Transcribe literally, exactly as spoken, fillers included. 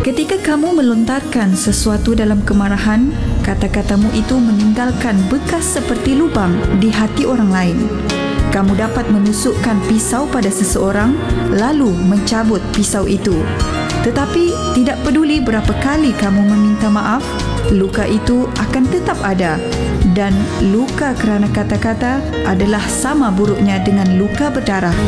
Ketika kamu melontarkan sesuatu dalam kemarahan, kata-katamu itu meninggalkan bekas seperti lubang di hati orang lain. Kamu dapat menusukkan pisau pada seseorang, lalu mencabut pisau itu. Tetapi tidak peduli berapa kali kamu meminta maaf, luka itu akan tetap ada. Dan luka kerana kata-kata adalah sama buruknya dengan luka berdarah.